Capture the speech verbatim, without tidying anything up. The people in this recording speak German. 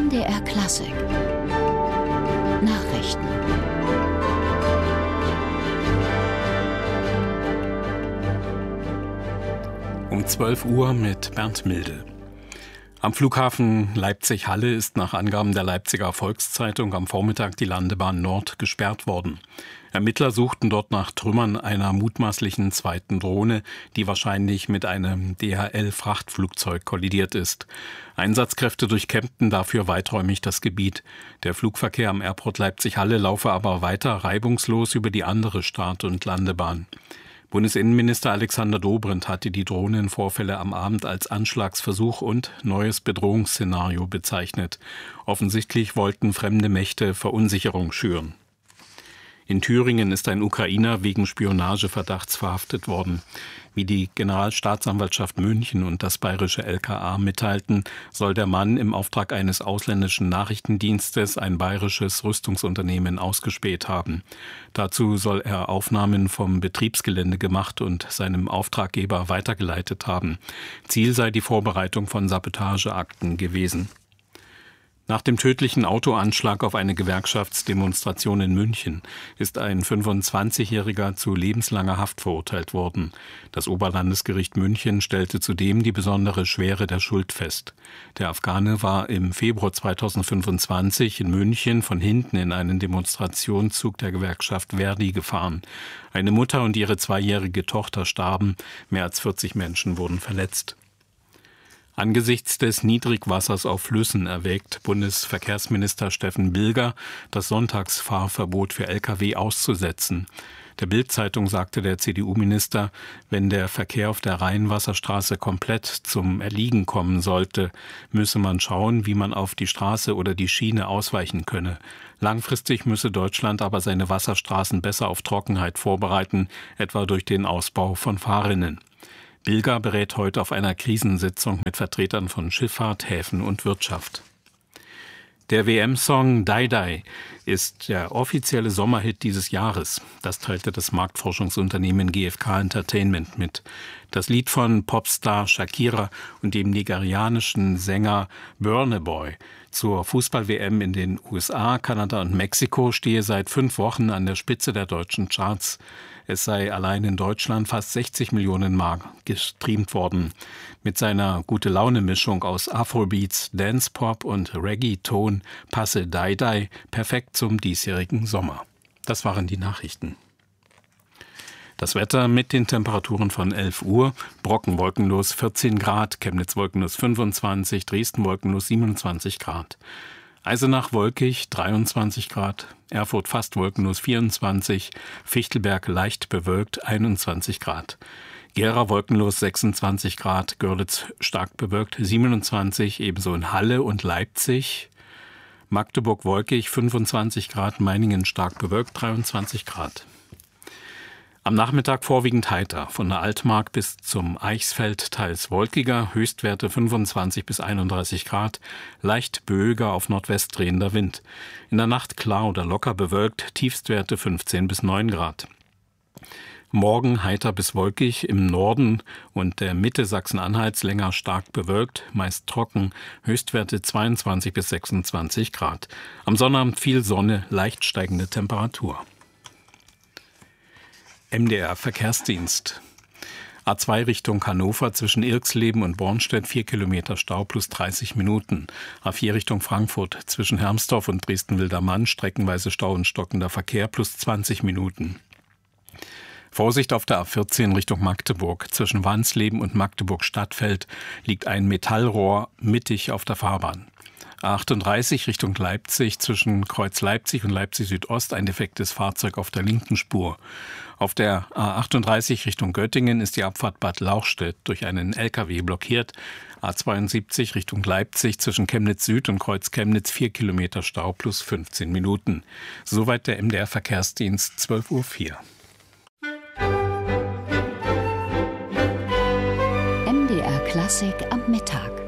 M D R Klassik Nachrichten. Um zwölf Uhr mit Bernd Milde. Am Flughafen Leipzig-Halle ist nach Angaben der Leipziger Volkszeitung am Vormittag die Landebahn Nord gesperrt worden. Ermittler suchten dort nach Trümmern einer mutmaßlichen zweiten Drohne, die wahrscheinlich mit einem D H L-Frachtflugzeug kollidiert ist. Einsatzkräfte durchkämmten dafür weiträumig das Gebiet. Der Flugverkehr am Airport Leipzig-Halle laufe aber weiter reibungslos über die andere Start- und Landebahn. Bundesinnenminister Alexander Dobrindt hatte die Drohnenvorfälle am Abend als Anschlagsversuch und neues Bedrohungsszenario bezeichnet. Offensichtlich wollten fremde Mächte Verunsicherung schüren. In Thüringen ist ein Ukrainer wegen Spionageverdachts verhaftet worden. Wie die Generalstaatsanwaltschaft München und das bayerische L K A mitteilten, soll der Mann im Auftrag eines ausländischen Nachrichtendienstes ein bayerisches Rüstungsunternehmen ausgespäht haben. Dazu soll er Aufnahmen vom Betriebsgelände gemacht und seinem Auftraggeber weitergeleitet haben. Ziel sei die Vorbereitung von Sabotageakten gewesen. Nach dem tödlichen Autoanschlag auf eine Gewerkschaftsdemonstration in München ist ein fünfundzwanzigjähriger zu lebenslanger Haft verurteilt worden. Das Oberlandesgericht München stellte zudem die besondere Schwere der Schuld fest. Der Afghane war im Februar zweitausendfünfundzwanzig in München von hinten in einen Demonstrationszug der Gewerkschaft Verdi gefahren. Eine Mutter und ihre zweijährige Tochter starben, mehr als vierzig Menschen wurden verletzt. Angesichts des Niedrigwassers auf Flüssen erwägt Bundesverkehrsminister Steffen Bilger, das Sonntagsfahrverbot für L K W auszusetzen. Der Bild-Zeitung sagte der C D U-Minister, wenn der Verkehr auf der Rheinwasserstraße komplett zum Erliegen kommen sollte, müsse man schauen, wie man auf die Straße oder die Schiene ausweichen könne. Langfristig müsse Deutschland aber seine Wasserstraßen besser auf Trockenheit vorbereiten, etwa durch den Ausbau von Fahrrinnen. Bilger berät heute auf einer Krisensitzung mit Vertretern von Schifffahrt, Häfen und Wirtschaft. Der W M-Song Die Die ist der offizielle Sommerhit dieses Jahres. Das teilte das Marktforschungsunternehmen G F K Entertainment mit. Das Lied von Popstar Shakira und dem nigerianischen Sänger Burna Boy zur Fußball-W M in den U S A, Kanada und Mexiko stehe seit fünf Wochen an der Spitze der deutschen Charts. Es sei allein in Deutschland fast sechzig Millionen Mal gestreamt worden. Mit seiner Gute-Laune-Mischung aus Afrobeats, Dance-Pop und Reggae-Ton passe Die Die perfekt zum diesjährigen Sommer. Das waren die Nachrichten. Das Wetter mit den Temperaturen von elf Uhr, Brocken wolkenlos vierzehn Grad, Chemnitz wolkenlos fünfundzwanzig, Dresden wolkenlos siebenundzwanzig Grad. Eisenach wolkig dreiundzwanzig Grad, Erfurt fast wolkenlos vierundzwanzig, Fichtelberg leicht bewölkt einundzwanzig Grad. Gera wolkenlos sechsundzwanzig Grad, Görlitz stark bewölkt siebenundzwanzig, ebenso in Halle und Leipzig. Magdeburg wolkig fünfundzwanzig Grad, Meiningen stark bewölkt dreiundzwanzig Grad. Am Nachmittag vorwiegend heiter, von der Altmark bis zum Eichsfeld teils wolkiger, Höchstwerte fünfundzwanzig bis einunddreißig Grad, leicht böiger auf Nordwest drehender Wind. In der Nacht klar oder locker bewölkt, Tiefstwerte fünfzehn bis neun Grad. Morgen heiter bis wolkig, im Norden und der Mitte Sachsen-Anhalts länger stark bewölkt, meist trocken, Höchstwerte zweiundzwanzig bis sechsundzwanzig Grad. Am Sonnabend viel Sonne, leicht steigende Temperatur. M D R Verkehrsdienst. A zwei Richtung Hannover zwischen Irxleben und Bornstedt vier Kilometer Stau plus dreißig Minuten. A vier Richtung Frankfurt zwischen Hermsdorf und Dresden-Wildermann streckenweise Stau und stockender Verkehr plus zwanzig Minuten. Vorsicht auf der A vierzehn Richtung Magdeburg. Zwischen Wansleben und Magdeburg-Stadtfeld liegt ein Metallrohr mittig auf der Fahrbahn. A achtunddreißig Richtung Leipzig zwischen Kreuz Leipzig und Leipzig Südost ein defektes Fahrzeug auf der linken Spur. Auf der A achtunddreißig Richtung Göttingen ist die Abfahrt Bad Lauchstädt durch einen L K W blockiert. A zweiundsiebzig Richtung Leipzig zwischen Chemnitz Süd und Kreuz Chemnitz vier Kilometer Stau plus fünfzehn Minuten. Soweit der M D R Verkehrsdienst zwölf Uhr vier. M D R Klassik am Mittag.